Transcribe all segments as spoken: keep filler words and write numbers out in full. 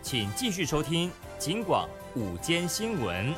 请继续收听警广午间新闻。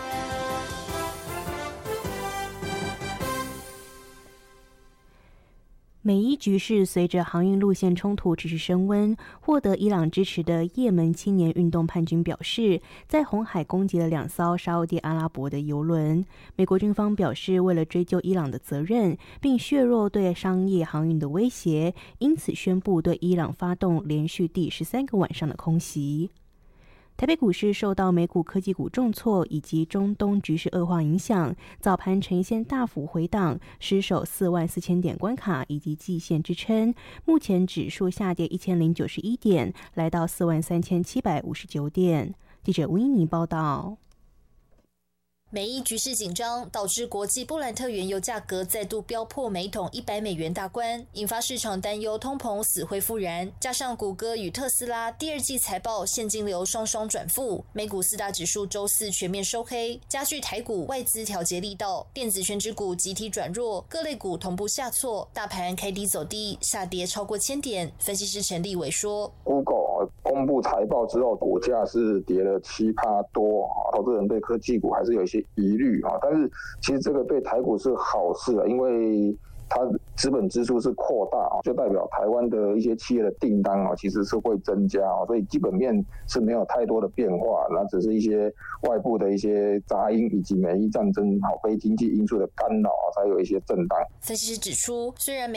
美伊局势随着航运路线冲突持续升温，获得伊朗支持的也门青年运动叛军表示，在红海攻击了两艘沙烏地阿拉伯的油轮。美国军方表示，为了追究伊朗的责任，并削弱对商业航运的威胁，因此宣布对伊朗发动连续第十三个晚上的空袭。台北股市受到美股科技股重挫以及中东局势恶化影响，早盘呈现大幅回档，失守四万四千点关卡以及季线支撑。目前指数下跌一千零九十一点，来到四万三千七百五十九点。记者吴依妮报道。 美伊局势紧张，导致国际布兰特原油价格再度飙破每桶一百美元大关，引发市场担忧通膨死灰复燃。加上谷歌与特斯拉第二季财报现金流双双转负，美股四大指数周四全面收黑，加剧台股外资调节力道，电子权值股集体转弱，各类股同步下挫，大盘开低走低，下跌超过千点。分析师陈立伟说 ：“Google 公布财报之后，股价是跌了七趴多，投资人对科技股还是有一些疑虑啊，但是其实这个对台股是好事啊，因为它资本支出是扩大啊，就代表台湾的一些企业的订单啊，其实是会增加啊，所以基本面是没有太多的变化，那只是一些外部的一些杂音以及美伊战争啊非经济因素的干扰啊，才有一些震荡。” 分析师指出，虽然美